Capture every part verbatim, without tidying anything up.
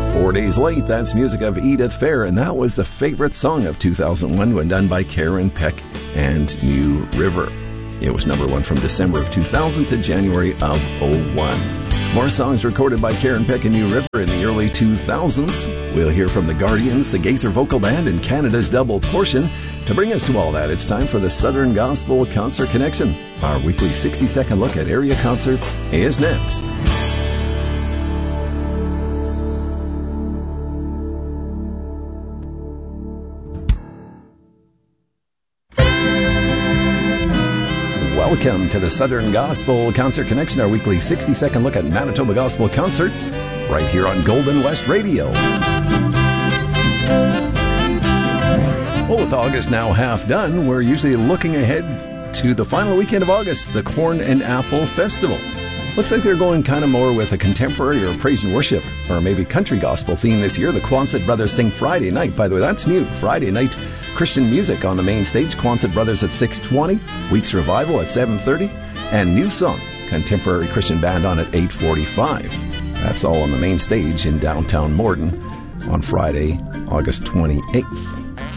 Four Days Late, that's music of Edith Fair, and that was the favorite song of two thousand one when done by Karen Peck and New River. It was number one from December of two thousand to January of oh one. More songs recorded by Karen Peck and New River in the early two thousands. We'll hear from the Guardians, the Gaither Vocal Band, and Canada's Double Portion. To bring us to all that, it's time for the Southern Gospel Concert Connection. Our weekly sixty-second look at area concerts is next. Welcome to the Southern Gospel Concert Connection, our weekly sixty-second look at Manitoba Gospel concerts, right here on Golden West Radio. Well, with August now half done, we're usually looking ahead to the final weekend of August, the Corn and Apple Festival. Looks like they're going kind of more with a contemporary or praise and worship, or maybe country gospel theme this year. The Quonset Brothers sing Friday night. By the way, that's new. Friday night Christian music on the main stage. Quonset Brothers at six twenty, Weeks Revival at seven thirty, and New Song, contemporary Christian band, on at eight forty-five. That's all on the main stage in downtown Morden on Friday, August twenty-eighth.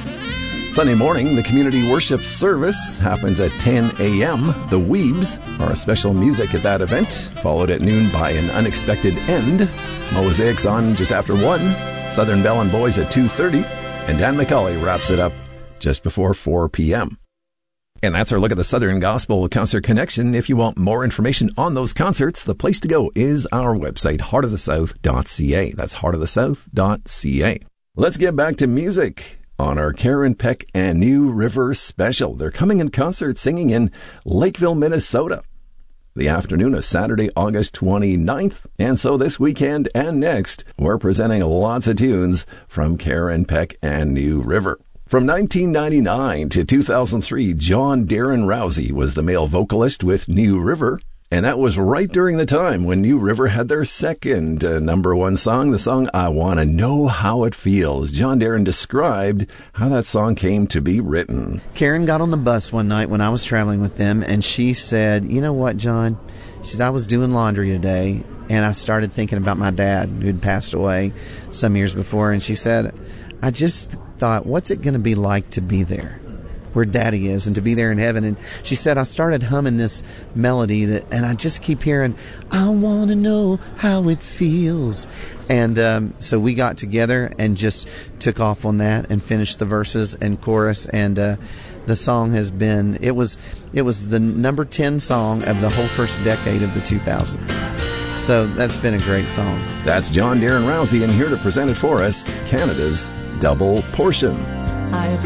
Sunday morning, the community worship service happens at ten a.m. The Weebs are a special music at that event, followed at noon by an unexpected end. Mosaics on just after one, Southern Belle and Boys at two thirty, and Dan McCauley wraps it up just before four p.m. And that's our look at the Southern Gospel Concert Connection. If you want more information on those concerts, the place to go is our website, heart of the south dot c a. That's heart of the south dot c a. Let's get back to music on our Karen Peck and New River special. They're coming in concert singing in Lakeville, Minnesota, the afternoon of Saturday, August twenty-ninth. And so this weekend and next, we're presenting lots of tunes from Karen Peck and New River. From nineteen ninety-nine to two thousand three, John Darren Rousey was the male vocalist with New River. And that was right during the time when New River had their second uh, number one song, the song I Wanna Know How It Feels. John Darren described how that song came to be written. Karen got on the bus one night when I was traveling with them, and she said, "You know what, John?" She said, "I was doing laundry today, and I started thinking about my dad who had passed away some years before." And she said, "I just thought, what's it going to be like to be there where Daddy is and to be there in heaven?" And she said, "I started humming this melody that, and I just keep hearing, I want to know how it feels." And um, so we got together and just took off on that and finished the verses and chorus. And uh, the song has been, it was, it was the number ten song of the whole first decade of the two thousands. So that's been a great song. That's John Darren Rousey, and here to present it for us, Canada's Double Portion. I